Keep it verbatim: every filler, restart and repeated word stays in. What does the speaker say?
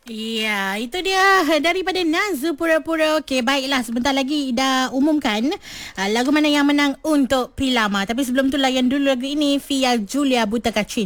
Ya, itu dia daripada Nazu Pura-Pura. Okey, baiklah, sebentar lagi dah umumkan uh, lagu mana yang menang untuk Pilama. Tapi sebelum tu layan dulu lagu ini via Julia Buta Kacin.